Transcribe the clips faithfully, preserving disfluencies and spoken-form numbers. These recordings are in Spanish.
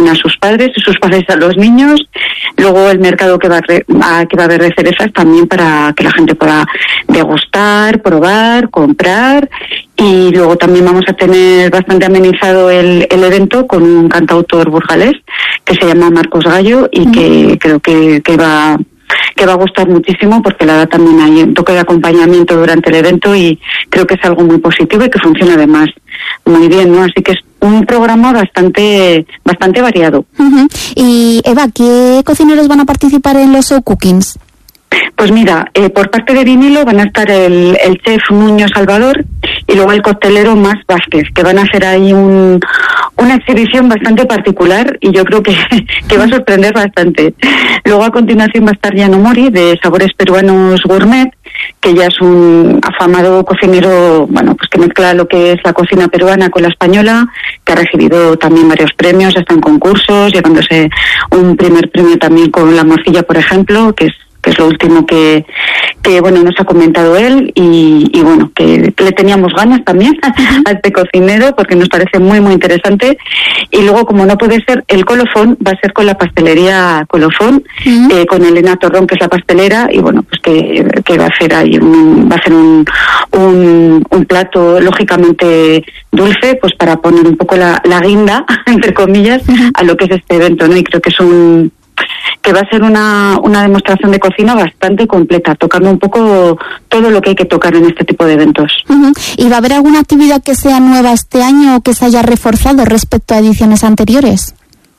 a sus padres y sus padres a los niños. Luego el mercado que va a, re, a, que va a haber de cerezas también para que la gente pueda degustar, probar, comprar. Y luego también vamos a tener bastante amenizado el, el evento con un cantautor burgalés que se llama Marcos Gallo y que mm. creo que, que va que va a gustar muchísimo, porque la da también hay un toque de acompañamiento durante el evento y creo que es algo muy positivo y que funciona además muy bien, ¿no? Así que es un programa bastante bastante variado. Uh-huh. Y Eva, ¿qué cocineros van a participar en los show cookings? Pues mira, eh, por parte de Vinilo van a estar el, el chef Nuño Salvador y luego el costelero Mas Vázquez, que van a hacer ahí un, una exhibición bastante particular y yo creo que, que va a sorprender bastante. Luego a continuación va a estar Llano Mori, de Sabores Peruanos Gourmet, que ya es un afamado cocinero, bueno, pues que mezcla lo que es la cocina peruana con la española, que ha recibido también varios premios, está en concursos, llevándose un primer premio también con La Morcilla, por ejemplo, que es que es lo último que, que bueno, nos ha comentado él y, y bueno, que le teníamos ganas también a este cocinero porque nos parece muy muy interesante. Y luego, como no puede ser, el colofón va a ser con la pastelería Colofón, uh-huh. eh, con Elena Torrón, que es la pastelera, y bueno, pues que, que va a hacer ahí un, va a hacer un, un, un plato lógicamente dulce, pues para poner un poco la, la guinda, entre comillas, uh-huh. a lo que es este evento, ¿no? Y creo que es un que va a ser una, una demostración de cocina bastante completa, tocando un poco todo lo que hay que tocar en este tipo de eventos. Uh-huh. ¿Y va a haber alguna actividad que sea nueva este año o que se haya reforzado respecto a ediciones anteriores?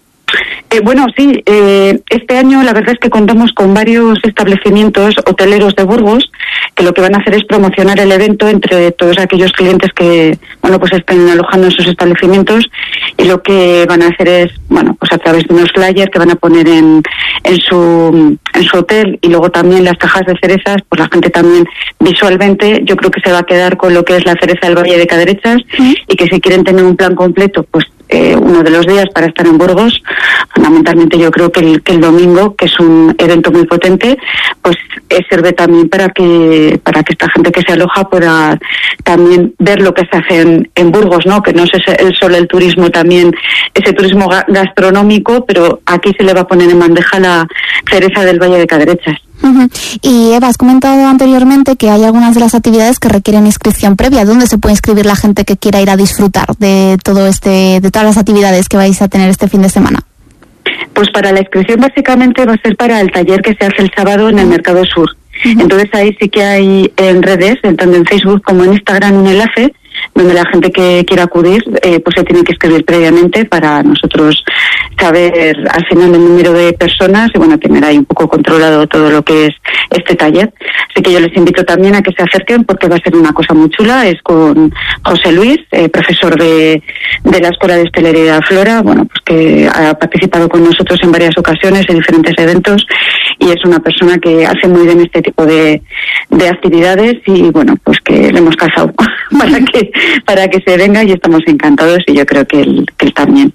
Eh, bueno, sí, eh, este año la verdad es que contamos con varios establecimientos hoteleros de Burgos que lo que van a hacer es promocionar el evento entre todos aquellos clientes que, bueno, pues estén alojando en sus establecimientos, y lo que van a hacer es, bueno, pues a través de unos flyers que van a poner en, en su en su hotel, y luego también las cajas de cerezas, pues la gente también visualmente yo creo que se va a quedar con lo que es la cereza del Valle de Caderechas, ¿sí? Y que si quieren tener un plan completo, pues Eh, uno de los días para estar en Burgos, fundamentalmente yo creo que el, que el domingo, que es un evento muy potente, pues eh, sirve también para que para que esta gente que se aloja pueda también ver lo que se hace en, en Burgos, ¿no? Que no es el solo el turismo, también ese turismo ga- gastronómico, pero aquí se le va a poner en bandeja la cereza del Valle de Caderechas. Uh-huh. Y Eva, has comentado anteriormente que hay algunas de las actividades que requieren inscripción previa. ¿Dónde se puede inscribir la gente que quiera ir a disfrutar de todo este, de todas las actividades que vais a tener este fin de semana? Pues para la inscripción básicamente va a ser para el taller que se hace el sábado en el Mercado Sur. Uh-huh. Entonces ahí sí que hay en redes, tanto en Facebook como en Instagram, un enlace donde la gente que quiera acudir eh, pues se tiene que escribir previamente para nosotros saber al final el número de personas y bueno, tener ahí un poco controlado todo lo que es este taller. Así que yo les invito también a que se acerquen porque va a ser una cosa muy chula. Es con José Luis, eh, profesor de, de la Escuela de Hostelería de Flora, bueno, pues que ha participado con nosotros en varias ocasiones en diferentes eventos y es una persona que hace muy bien este tipo de, de actividades y bueno, pues que le hemos casado para que para que se venga y estamos encantados y yo creo que él, que él también.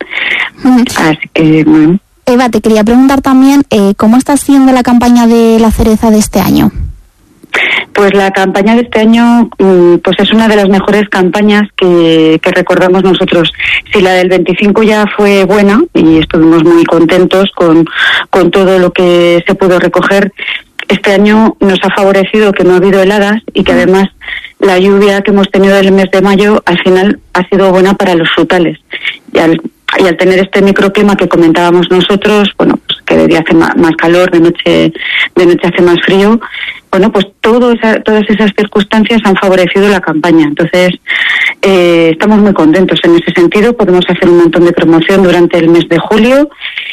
Así que bueno. Eva, te quería preguntar también eh, ¿cómo está siendo la campaña de la cereza de este año? Pues la campaña de este año pues es una de las mejores campañas que, que recordamos nosotros. Si la del veinticinco ya fue buena y estuvimos muy contentos con, con todo lo que se pudo recoger, este año nos ha favorecido que no ha habido heladas y que además la lluvia que hemos tenido el mes de mayo al final ha sido buena para los frutales. Y al, y al tener este microclima que comentábamos nosotros, bueno, pues que de día hace más, más calor, de noche de noche hace más frío, bueno, pues todo esa, todas esas circunstancias han favorecido la campaña. Entonces, eh, estamos muy contentos en ese sentido. Podemos hacer un montón de promoción durante el mes de julio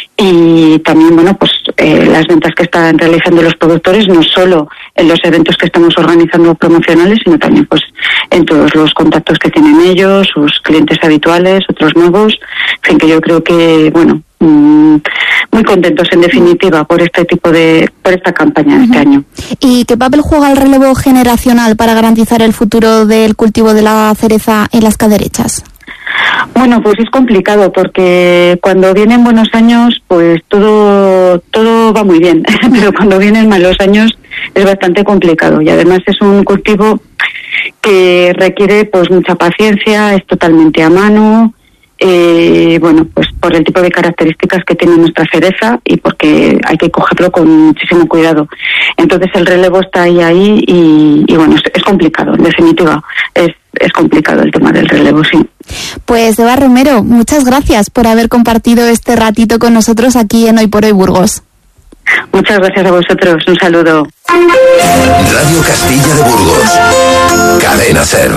y también, bueno, pues eh, las ventas que están realizando los productores, no solo en los eventos que estamos organizando promocionales, sino también pues en todos los contactos que tienen ellos, sus clientes habituales, otros nuevos. En fin, que yo creo que, bueno, mmm, muy contentos en definitiva por este tipo de, por esta campaña de uh-huh. este año. ¿Y qué papel juega el relevo generacional para garantizar el futuro del cultivo de la cereza en las Caderechas? Bueno, pues es complicado porque cuando vienen buenos años, pues todo todo va muy bien, pero cuando vienen malos años es bastante complicado y además es un cultivo que requiere pues mucha paciencia, es totalmente a mano, eh, bueno, pues por el tipo de características que tiene nuestra cereza y porque hay que cogerlo con muchísimo cuidado. Entonces el relevo está ahí, ahí y, y bueno, es, es complicado, en definitiva, es, es complicado el tema del relevo, sí. Pues Eva Romero, muchas gracias por haber compartido este ratito con nosotros aquí en Hoy por Hoy Burgos. Muchas gracias a vosotros, un saludo. Radio Castilla de Burgos, Cadena SER.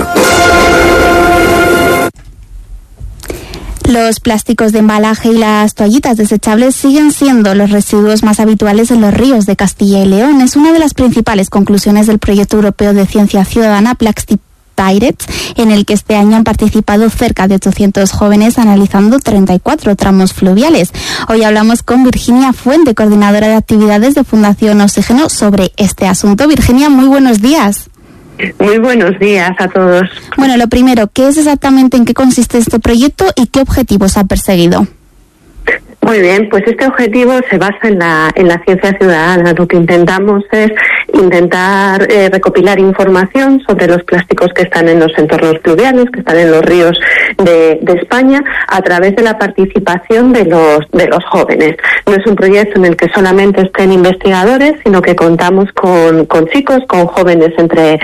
Los plásticos de embalaje y las toallitas desechables siguen siendo los residuos más habituales en los ríos de Castilla y León. Es una de las principales conclusiones del proyecto europeo de ciencia ciudadana Plastic Pirates, en el que este año han participado cerca de ochocientos jóvenes analizando treinta y cuatro tramos fluviales. Hoy hablamos con Virginia Fuente, coordinadora de actividades de Fundación Oxígeno, sobre este asunto. Virginia, muy buenos días. Muy buenos días a todos. Bueno, lo primero, ¿qué es exactamente, en qué consiste este proyecto y qué objetivos ha perseguido? Muy bien, pues este objetivo se basa en la en la ciencia ciudadana. Lo que intentamos es intentar eh, recopilar información sobre los plásticos que están en los entornos fluviales, que están en los ríos de, de España, a través de la participación de los de los jóvenes. No es un proyecto en el que solamente estén investigadores, sino que contamos con, con chicos, con jóvenes entre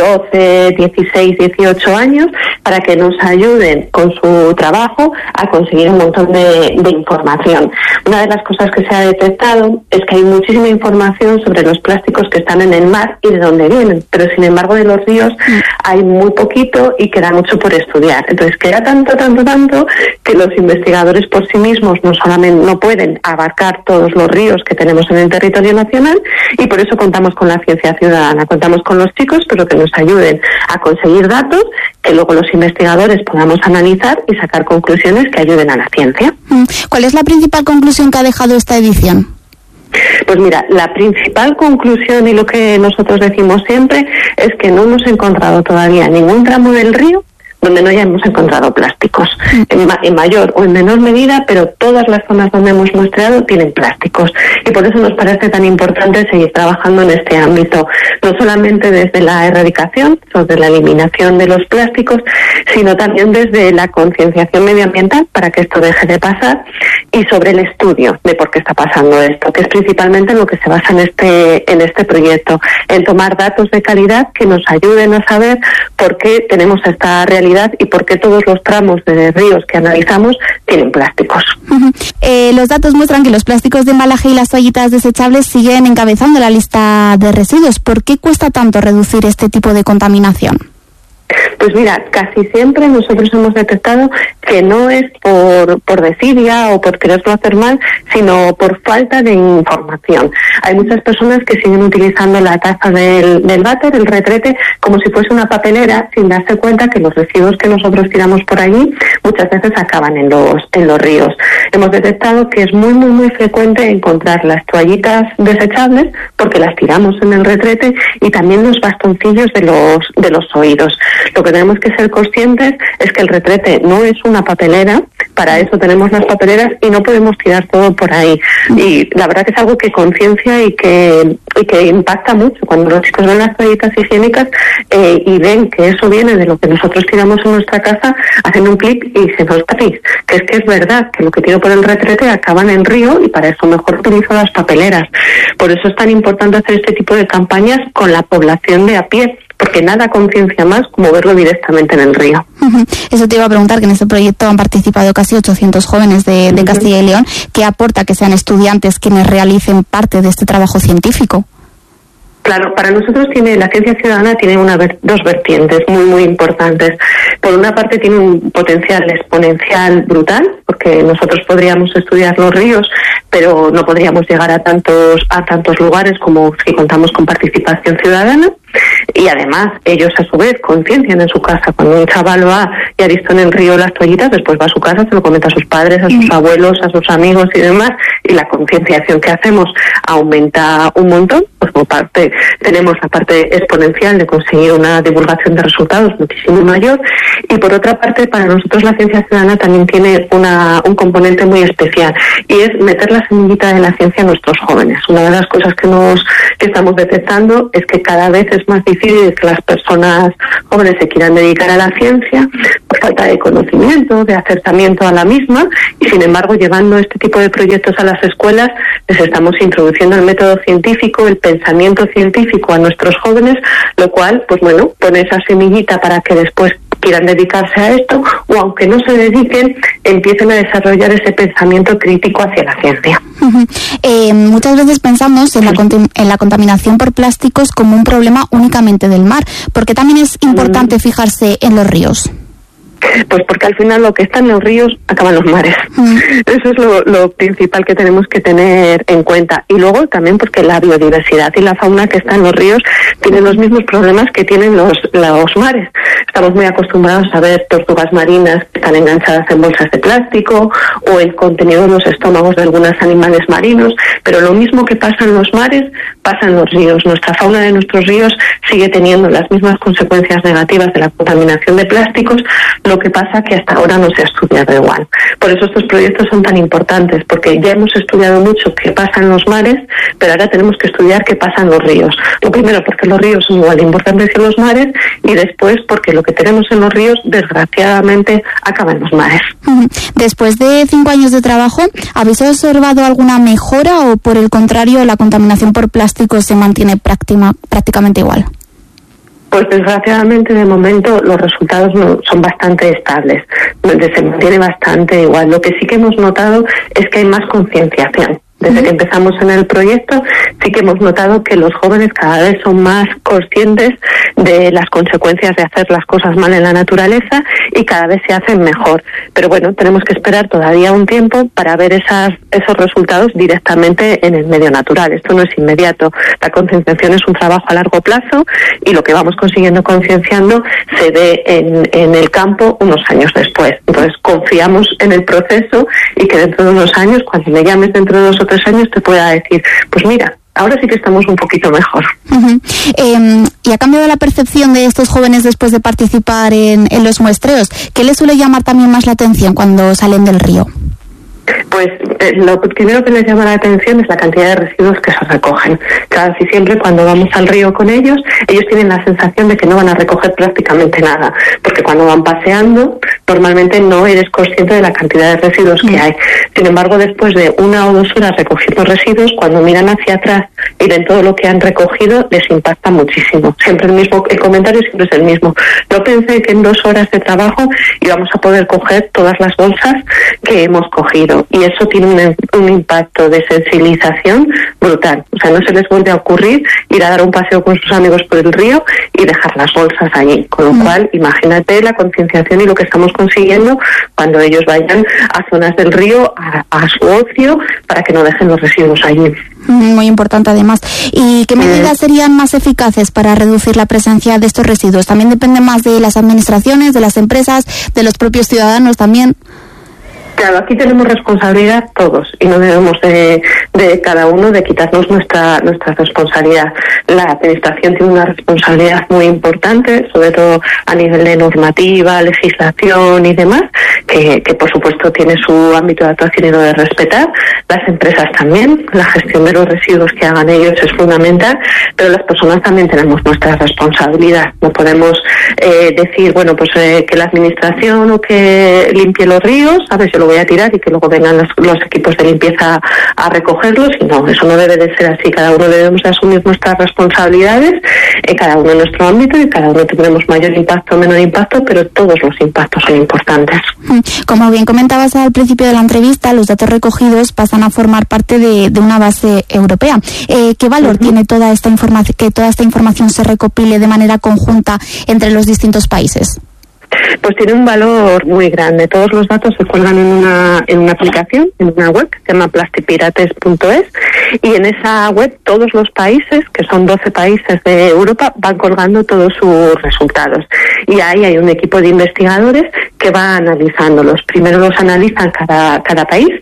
doce, dieciséis, dieciocho años, para que nos ayuden con su trabajo a conseguir un montón de, de información. Una de las cosas que se ha detectado es que hay muchísima información sobre los plásticos que están en el mar y de dónde vienen, pero sin embargo de los ríos hay muy poquito y queda mucho por estudiar. Entonces queda tanto, tanto, tanto que los investigadores por sí mismos no solamente no pueden abarcar todos los ríos que tenemos en el territorio nacional, y por eso contamos con la ciencia ciudadana, contamos con los chicos, pero que nos ayuden a conseguir datos que luego los investigadores podamos analizar y sacar conclusiones que ayuden a la ciencia. ¿Cuál es la principal conclusión que ha dejado esta edición? Pues mira, la principal conclusión y lo que nosotros decimos siempre es que no hemos encontrado todavía ningún tramo del río donde no hayamos encontrado plásticos, en, ma- en mayor o en menor medida, pero todas las zonas donde hemos muestreado tienen plásticos, y por eso nos parece tan importante seguir trabajando en este ámbito, no solamente desde la erradicación, sobre la eliminación de los plásticos, sino también desde la concienciación medioambiental para que esto deje de pasar, y sobre el estudio de por qué está pasando esto, que es principalmente en lo que se basa en este, en este proyecto, en tomar datos de calidad que nos ayuden a saber por qué tenemos esta realidad y por qué todos los tramos de ríos que analizamos tienen plásticos. Uh-huh. Eh, los datos muestran que los plásticos de embalaje y las toallitas desechables siguen encabezando la lista de residuos. ¿Por qué cuesta tanto reducir este tipo de contaminación? Pues mira, casi siempre nosotros hemos detectado que no es por, por desidia o por quererlo hacer mal, sino por falta de información. Hay muchas personas que siguen utilizando la taza del, del váter, el retrete, como si fuese una papelera, sin darse cuenta que los residuos que nosotros tiramos por allí muchas veces acaban en los, en los ríos. Hemos detectado que es muy, muy, muy frecuente encontrar las toallitas desechables porque las tiramos en el retrete, y también los bastoncillos de los, de los oídos. Lo que tenemos que ser conscientes es que el retrete no es una papelera, para eso tenemos las papeleras y no podemos tirar todo por ahí. Y la verdad que es algo que conciencia y que, y que impacta mucho cuando los chicos ven las toallitas higiénicas eh, y ven que eso viene de lo que nosotros tiramos en nuestra casa, hacen un clic y se nos patís, que es que es verdad que lo que tiro por el retrete acaban en río, y para eso mejor utilizo las papeleras. Por eso es tan importante hacer este tipo de campañas con la población de a pie, porque nada conciencia más como verlo directamente en el río. Uh-huh. Eso te iba a preguntar, que en este proyecto han participado casi ochocientos jóvenes de, de uh-huh. Castilla y León. ¿Qué aporta que sean estudiantes quienes realicen parte de este trabajo científico? Claro, para nosotros tiene la ciencia ciudadana tiene una ver, dos vertientes muy muy importantes. Por una parte tiene un potencial exponencial brutal, porque nosotros podríamos estudiar los ríos, pero no podríamos llegar a tantos a tantos lugares como si contamos con participación ciudadana. Y además ellos a su vez conciencian en su casa. Cuando un chaval va y ha visto en el río las toallitas, después va a su casa, se lo comenta a sus padres, a sus mm. abuelos, a sus amigos y demás, y la concienciación que hacemos aumenta un montón. Pues por parte tenemos la parte exponencial de conseguir una divulgación de resultados muchísimo mayor, y por otra parte para nosotros la ciencia ciudadana también tiene una, un componente muy especial, y es meter la semillita de la ciencia a nuestros jóvenes. Una de las cosas que nos que estamos detectando es que cada vez es más difícil que las personas jóvenes se quieran dedicar a la ciencia por falta de conocimiento, de acercamiento a la misma, y sin embargo, llevando este tipo de proyectos a las escuelas, les estamos introduciendo el método científico, el pensamiento científico a nuestros jóvenes, lo cual, pues bueno, pone esa semillita para que después quieran dedicarse a esto, o aunque no se dediquen, empiecen a desarrollar ese pensamiento crítico hacia la ciencia. Uh-huh. Eh, muchas veces pensamos en la, contam- en la contaminación por plásticos como un problema únicamente del mar, porque también es importante uh-huh. fijarse en los ríos. Pues porque al final lo que está en los ríos acaban los mares. Mm. Eso es lo, lo principal que tenemos que tener en cuenta. Y luego también porque la biodiversidad y la fauna que está en los ríos tienen los mismos problemas que tienen los, los mares. Estamos muy acostumbrados a ver tortugas marinas que están enganchadas en bolsas de plástico o el contenido en los estómagos de algunos animales marinos, pero lo mismo que pasa en los mares pasa en los ríos. Nuestra fauna de nuestros ríos sigue teniendo las mismas consecuencias negativas de la contaminación de plásticos. Lo que pasa que hasta ahora no se ha estudiado igual. Por eso estos proyectos son tan importantes, porque ya hemos estudiado mucho qué pasa en los mares, pero ahora tenemos que estudiar qué pasa en los ríos. Lo primero, porque los ríos son igual de importantes que los mares, y después porque lo que tenemos en los ríos, desgraciadamente, acaba en los mares. Después de cinco años de trabajo, ¿habéis observado alguna mejora o, por el contrario, la contaminación por plásticos se mantiene práctima, prácticamente igual? Pues desgraciadamente de momento los resultados no, son bastante estables, donde se mantiene bastante igual. Lo que sí que hemos notado es que hay más concienciación. Desde que empezamos en el proyecto, sí que hemos notado que los jóvenes cada vez son más conscientes de las consecuencias de hacer las cosas mal en la naturaleza y cada vez se hacen mejor. Pero bueno, tenemos que esperar todavía un tiempo para ver esas, esos resultados directamente en el medio natural. Esto no es inmediato. La concienciación es un trabajo a largo plazo y lo que vamos consiguiendo concienciando se ve en, en el campo unos años después. Entonces, confiamos en el proceso y que dentro de unos años, cuando me llames dentro de dos o tres años, te pueda decir, pues mira, ahora sí que estamos un poquito mejor. Uh-huh. Eh, ¿Y ha cambiado la percepción de estos jóvenes después de participar en, en los muestreos? ¿Qué les suele llamar también más la atención cuando salen del río? Pues eh, lo primero que les llama la atención es la cantidad de residuos que se recogen. Casi siempre cuando vamos al río con ellos, ellos tienen la sensación de que no van a recoger prácticamente nada, porque cuando van paseando, normalmente no eres consciente de la cantidad de residuos que hay. Sin embargo, después de una o dos horas recogiendo residuos, cuando miran hacia atrás y ven todo lo que han recogido, les impacta muchísimo. Siempre el mismo, el comentario siempre es el mismo. No pensé que en dos horas de trabajo íbamos a poder coger todas las bolsas que hemos cogido. Y eso tiene un, un impacto de sensibilización brutal. O sea, no se les vuelve a ocurrir ir a dar un paseo con sus amigos por el río y dejar las bolsas allí. Con lo mm. cual, imagínate la concienciación y lo que estamos consiguiendo cuando ellos vayan a zonas del río, a, a su ocio, para que no dejen los residuos allí. Muy importante además. ¿Y qué medidas serían más eficaces para reducir la presencia de estos residuos? ¿También depende más de las administraciones, de las empresas, de los propios ciudadanos también? Claro, aquí tenemos responsabilidad todos y no debemos de, de cada uno de quitarnos nuestra nuestra responsabilidad. La administración tiene una responsabilidad muy importante, sobre todo a nivel de normativa, legislación y demás, que, que por supuesto tiene su ámbito de actuación y lo de respetar. Las empresas también, la gestión de los residuos que hagan ellos es fundamental, pero las personas también tenemos nuestra responsabilidad. No podemos eh, decir, bueno, pues eh, que la administración o que limpie los ríos, ¿sabes? Yo lo voy a tirar y que luego vengan los, los equipos de limpieza a recogerlos, y no, eso no debe de ser así. Cada uno debemos de asumir nuestras responsabilidades, eh, cada uno en nuestro ámbito, y cada uno tendremos mayor impacto o menor impacto, pero todos los impactos son importantes. Como bien comentabas al principio de la entrevista, los datos recogidos pasan a formar parte de, de una base europea. Eh, ¿Qué valor uh-huh. tiene toda esta información, que toda esta información se recopile de manera conjunta entre los distintos países? Pues tiene un valor muy grande. Todos los datos se cuelgan en una en una aplicación, en una web que se llama plasticpirates punto es, y en esa web todos los países, que son doce países de Europa, van colgando todos sus resultados. Y ahí hay un equipo de investigadores que va analizándolos. Primero los analizan cada cada país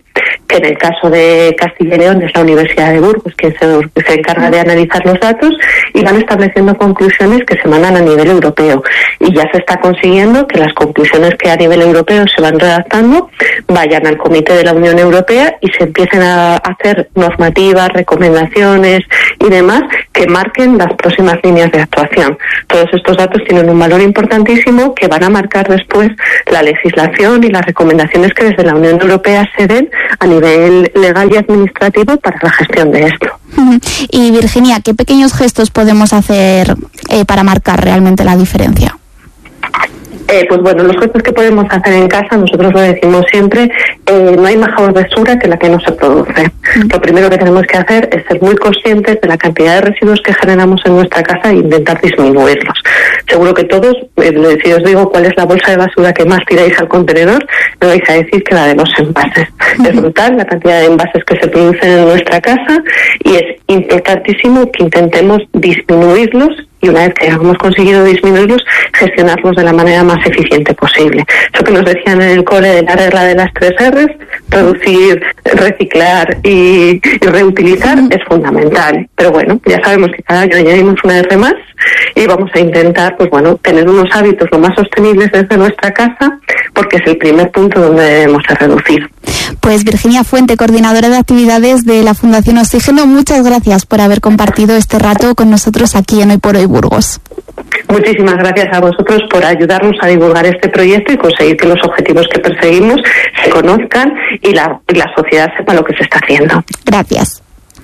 que en el caso de Castilla y León es la Universidad de Burgos quien se, se encarga de analizar los datos, y van estableciendo conclusiones que se mandan a nivel europeo. Y ya se está consiguiendo que las conclusiones que a nivel europeo se van redactando vayan al Comité de la Unión Europea y se empiecen a hacer normativas, recomendaciones y demás que marquen las próximas líneas de actuación. Todos estos datos tienen un valor importantísimo que van a marcar después la legislación y las recomendaciones que desde la Unión Europea se den a nivel legal y administrativo para la gestión de esto. Y Virginia, ¿qué pequeños gestos podemos hacer eh, para marcar realmente la diferencia? Eh, pues bueno, los gestos que podemos hacer en casa, nosotros lo decimos siempre, eh, no hay mejor basura que la que no se produce. Mm. Lo primero que tenemos que hacer es ser muy conscientes de la cantidad de residuos que generamos en nuestra casa e intentar disminuirlos. Seguro que todos, eh, si os digo cuál es la bolsa de basura que más tiráis al contenedor, me vais a decir que la de los envases. Mm. Es brutal la cantidad de envases que se producen en nuestra casa y es importantísimo que intentemos disminuirlos, y una vez que hayamos conseguido disminuirlos, gestionarlos de la manera más eficiente posible. Eso que nos decían en el cole de la regla de las tres R's, reducir, reciclar y, y reutilizar, uh-huh. es fundamental. Pero bueno, ya sabemos que cada año añadimos una R más y vamos a intentar, pues bueno, tener unos hábitos lo más sostenibles desde nuestra casa, porque es el primer punto donde debemos de reducir. Pues Virginia Fuente, coordinadora de actividades de la Fundación Oxígeno, muchas gracias por haber compartido este rato con nosotros aquí en Hoy por Hoy Burgos. Muchísimas gracias a vosotros por ayudarnos a divulgar este proyecto y conseguir que los objetivos que perseguimos se conozcan y la, y la sociedad sepa lo que se está haciendo. Gracias.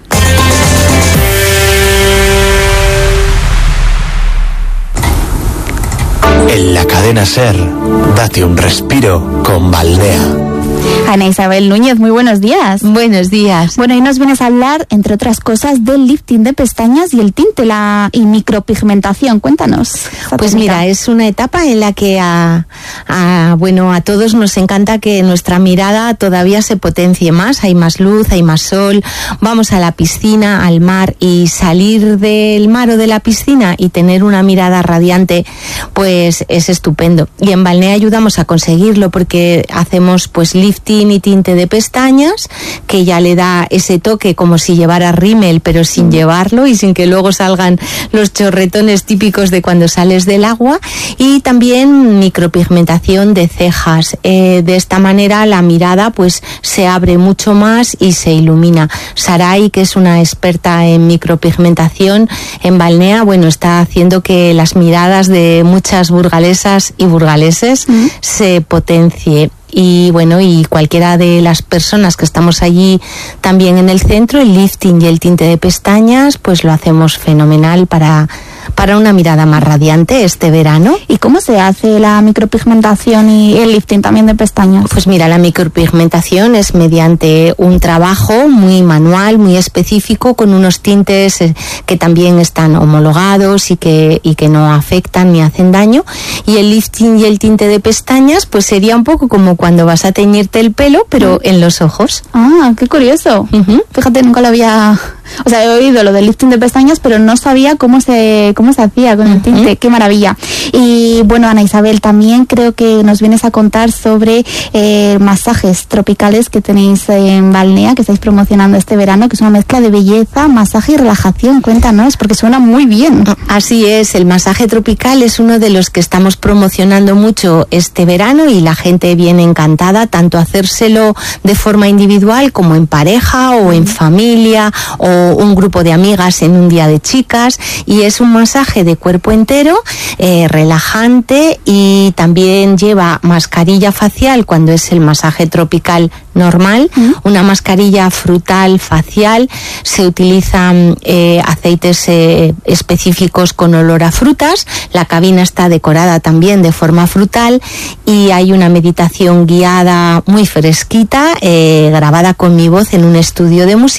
En la cadena SER, date un respiro con Baldea. Ana Isabel Núñez, muy buenos días. Buenos días. Bueno, hoy nos vienes a hablar, entre otras cosas, del lifting de pestañas y el tinte la, y micropigmentación. Cuéntanos. Pues mira, es una etapa en la que a, a, bueno, a todos nos encanta que nuestra mirada todavía se potencie más. Hay más luz, hay más sol. Vamos a la piscina, al mar, y salir del mar o de la piscina y tener una mirada radiante, pues es estupendo. Y en Balnea ayudamos a conseguirlo porque hacemos pues lifting y tinte de pestañas, que ya le da ese toque como si llevara rímel, pero sin llevarlo y sin que luego salgan los chorretones típicos de cuando sales del agua, y también micropigmentación de cejas. Eh, de esta manera la mirada pues se abre mucho más y se ilumina. Saray, que es una experta en micropigmentación en Balnea, bueno, está haciendo que las miradas de muchas burgalesas y burgaleses mm. se potencie. Y bueno, y cualquiera de las personas que estamos allí también en el centro, el lifting y el tinte de pestañas, pues lo hacemos fenomenal para, para una mirada más radiante este verano. ¿Y cómo se hace la micropigmentación y el lifting también de pestañas? Pues mira, la micropigmentación es mediante un trabajo muy manual, muy específico, con unos tintes que también están homologados y que, y que no afectan ni hacen daño. Y el lifting y el tinte de pestañas, pues sería un poco como cuando vas a teñirte el pelo, pero en los ojos. Ah, qué curioso. Uh-huh. Fíjate, nunca lo había... O sea, he oído lo del lifting de pestañas, pero no sabía cómo se cómo se hacía con el tinte. Uh-huh. Qué maravilla. Y bueno, Ana Isabel, también creo que nos vienes a contar sobre eh, masajes tropicales que tenéis en Balnea, que estáis promocionando este verano, que es una mezcla de belleza, masaje y relajación. Cuéntanos, porque suena muy bien. Así es, el masaje tropical es uno de los que estamos promocionando mucho este verano y la gente viene encantada, tanto hacérselo de forma individual como en pareja o en familia o un grupo de amigas en un día de chicas, y es un masaje de cuerpo entero, eh, relajante, y también lleva mascarilla facial cuando es el masaje tropical normal, ¿Mm? una mascarilla frutal facial, se utilizan eh, aceites eh, específicos con olor a frutas, la cabina está decorada también de forma frutal y hay una meditación guiada muy fresquita, eh, grabada con mi voz en un estudio de música,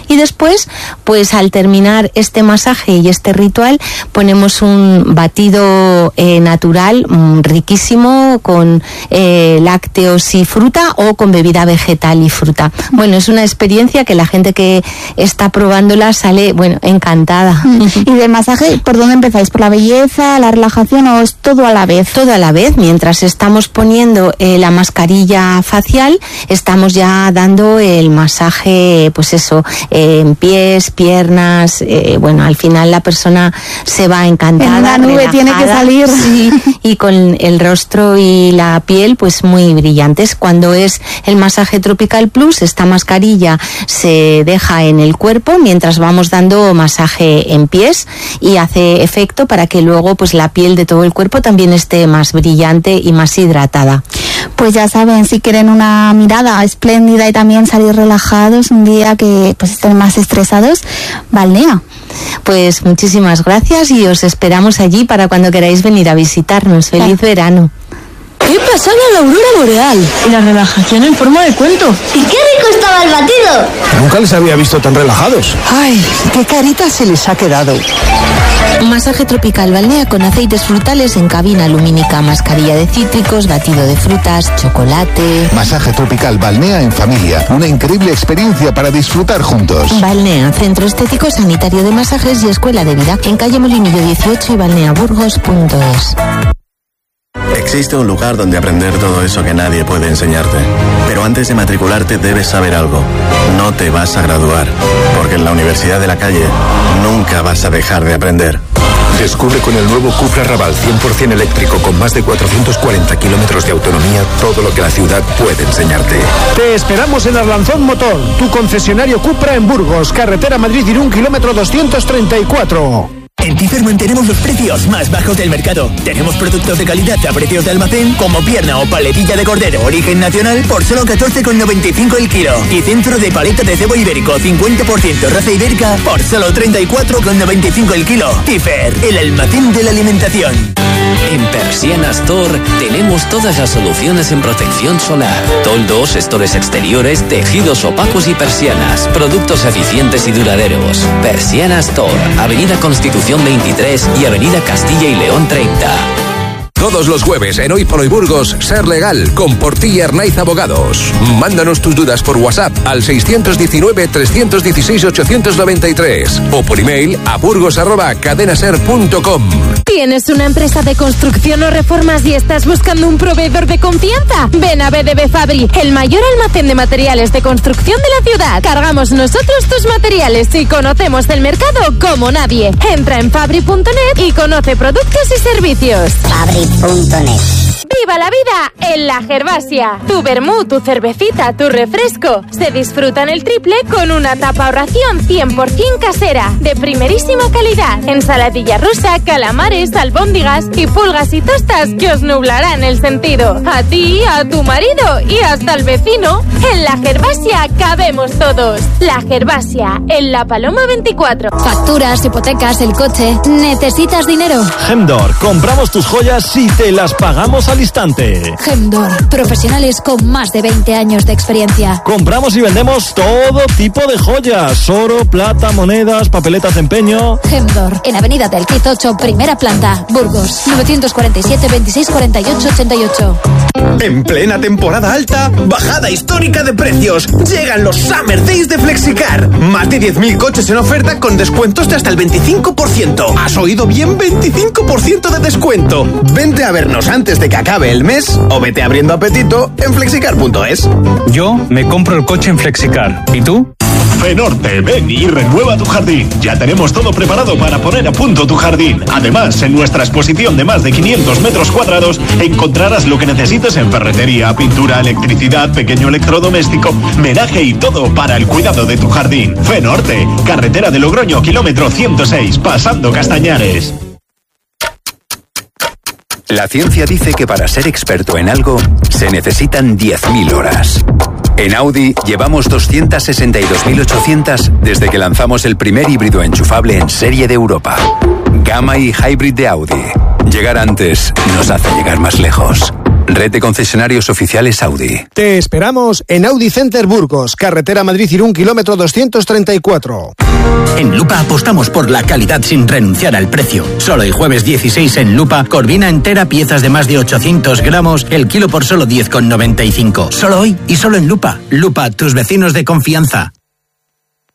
Y después, pues al terminar este masaje y este ritual, ponemos un batido eh, natural mmm, riquísimo con eh, lácteos y fruta o con bebida vegetal y fruta. Bueno, es una experiencia que la gente que está probándola sale, bueno, encantada. ¿Y de masaje por dónde empezáis? ¿Por la belleza, la relajación o es todo a la vez? Todo a la vez. Mientras estamos poniendo eh, la mascarilla facial, estamos ya dando el masaje, pues eso, eh, en pies, piernas, eh, bueno, al final la persona se va encantada. En una nube relajada, tiene que salir. Sí, y con el rostro y la piel pues muy brillantes. Cuando es el masaje Tropical Plus, esta mascarilla se deja en el cuerpo mientras vamos dando masaje en pies y hace efecto para que luego pues la piel de todo el cuerpo también esté más brillante y más hidratada. Pues ya saben, si quieren una mirada espléndida y también salir relajados un día que pues estén más estresados, Balnea. Pues muchísimas gracias y os esperamos allí para cuando queráis venir a visitarnos. Feliz claro. verano. ¡Qué pasada la aurora boreal! Y la relajación en forma de cuento. ¡Y qué rico estaba el batido! Nunca les había visto tan relajados. ¡Ay, qué carita se les ha quedado! Masaje tropical Balnea con aceites frutales en cabina lumínica, mascarilla de cítricos, batido de frutas, chocolate. Masaje tropical Balnea en familia. Una increíble experiencia para disfrutar juntos. Balnea, Centro Estético Sanitario de Masajes y Escuela de Vida. En calle Molinillo dieciocho y balneaburgos punto es. Existe un lugar donde aprender todo eso que nadie puede enseñarte. Pero antes de matricularte debes saber algo. No te vas a graduar, porque en la Universidad de la Calle nunca vas a dejar de aprender. Descubre con el nuevo Cupra Raval cien por ciento eléctrico con más de cuatrocientos cuarenta kilómetros de autonomía todo lo que la ciudad puede enseñarte. Te esperamos en Arlanzón Motor, tu concesionario Cupra en Burgos, carretera Madrid-Irún, kilómetro doscientos treinta y cuatro. En Tiferman tenemos los precios más bajos del mercado. Tenemos productos de calidad a precios de almacén, como pierna o paletilla de cordero origen nacional por solo catorce con noventa y cinco el kilo. Y centro de paleta de cebo ibérico cincuenta por ciento raza ibérica por solo treinta y cuatro con noventa y cinco el kilo. Tifer, el almacén de la alimentación. En Persiana Store tenemos todas las soluciones en protección solar. Toldos, estores exteriores, tejidos opacos y persianas. Productos eficientes y duraderos. Persiana Store, Avenida Constitución veintitrés y Avenida Castilla y León treinta. Todos los jueves en Hoy por Hoy Burgos, Ser Legal, con Portilla Arnaiz Abogados. Mándanos tus dudas por WhatsApp al seiscientos diecinueve, trescientos dieciséis, ochocientos noventa y tres o por email a burgos arroba cadenaser punto com. ¿Tienes una empresa de construcción o reformas y estás buscando un proveedor de confianza? Ven a B D B Fabri, el mayor almacén de materiales de construcción de la ciudad. Cargamos nosotros tus materiales y conocemos el mercado como nadie. Entra en fabri punto net y conoce productos y servicios. Fabri punto net. ¡Viva la vida en la Gervasia! Tu vermú, tu cervecita, tu refresco se disfrutan el triple con una tapa o ración cien por ciento casera, de primerísima calidad. Ensaladilla rusa, calamares, albóndigas y pulgas y tostas que os nublarán el sentido. A ti, a tu marido y hasta al vecino. En la Gervasia cabemos todos. La Gervasia, en La Paloma veinticuatro. Facturas, hipotecas, el coche. ¿Necesitas dinero? Gemdor, compramos tus joyas y te las pagamos al instante. Gemdor, profesionales con más de veinte años de experiencia. Compramos y vendemos todo tipo de joyas: oro, plata, monedas, papeletas de empeño. Gemdor, en Avenida del Alquiz ocho, primera planta, Burgos, novecientos cuarenta y siete, veintiséis cuarenta y ocho, ochenta y ocho. En plena temporada alta, bajada histórica de precios. Llegan los Summer Days de Flexicar. Más de diez mil coches en oferta con descuentos de hasta el veinticinco por ciento. ¿Has oído bien? veinticinco por ciento de descuento. Vente a vernos antes de que acabe el mes o vete abriendo apetito en flexicar punto es. Yo me compro el coche en Flexicar. ¿Y tú? Fenorte, ven y renueva tu jardín. Ya tenemos todo preparado para poner a punto tu jardín. Además, en nuestra exposición de más de quinientos metros cuadrados encontrarás lo que necesites en ferretería, pintura, electricidad, pequeño electrodoméstico, menaje y todo para el cuidado de tu jardín. Fenorte, carretera de Logroño, kilómetro ciento seis, pasando Castañares. La ciencia dice que para ser experto en algo se necesitan diez mil horas. En Audi llevamos doscientas sesenta y dos mil ochocientas desde que lanzamos el primer híbrido enchufable en serie de Europa. Gamma y Hybrid de Audi. Llegar antes nos hace llegar más lejos. Red de concesionarios oficiales Audi. Te esperamos en Audi Center Burgos, carretera Madrid-Irún, kilómetro doscientos treinta y cuatro. En Lupa apostamos por la calidad sin renunciar al precio. Solo el jueves dieciséis en Lupa, corvina entera, piezas de más de ochocientos gramos, el kilo por solo diez con noventa y cinco. Solo hoy y solo en Lupa. Lupa, tus vecinos de confianza.